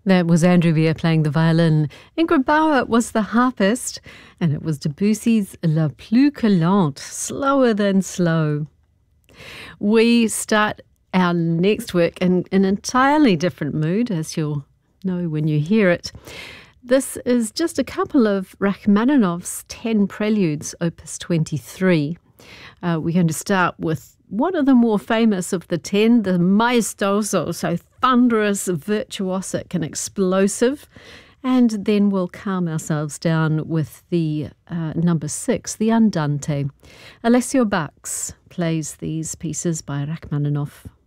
That was Andrew Weir playing the violin. Ingrid Bauer was the harpist, and it was Debussy's La Plus que Lente, Slower Than Slow. We start our next work in an entirely different mood, as you'll know when you hear it. This is just a couple of Rachmaninoff's 10 Preludes, Opus 23. We're going to start with one of the more famous of the 10, the Maestoso, so thunderous, virtuosic and explosive. And then we'll calm ourselves down with the number 6, the Andante. Alessio Bax plays these pieces by Rachmaninoff.